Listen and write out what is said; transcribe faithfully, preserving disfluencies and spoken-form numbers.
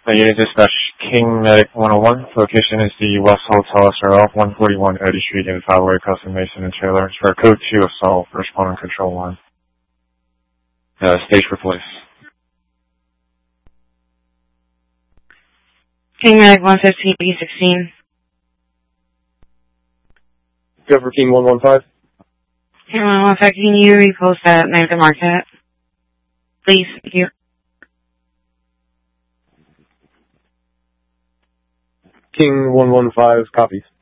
The unit dispatch King Medic one oh one. Location is the West Hotel S R L, one forty-one Eddy Street in Fowler, Custom Mason and Taylor. For code two assault, respond on control line. Uh, stage for police. King Medic one fifteen B sixteen. Go for King one one five. King one one five, can you repost at Magna Market? Please, thank you. King one one five, copies.